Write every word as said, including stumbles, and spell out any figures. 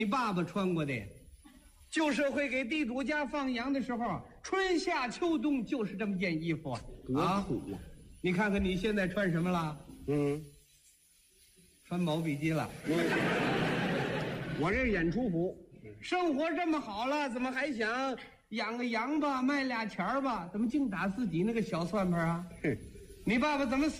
你爸爸穿过的。旧社会给地主家放羊的时候，春夏秋冬就是这么件衣服多苦啊！ 你看看你现在穿什么了？ 嗯， 穿毛笔机了。 嗯，我这是演出服。 生活这么好了，怎么还想养个羊吧，卖俩钱儿吧？怎么净打自己那个小算盘啊？ 哼， 你爸爸怎么死